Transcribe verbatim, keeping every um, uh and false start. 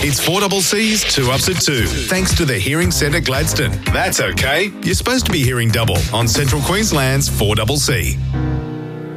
It's four C C's two ups at two, thanks to the Hearing Centre Gladstone. That's okay. You're supposed to be hearing double on Central Queensland's four C C.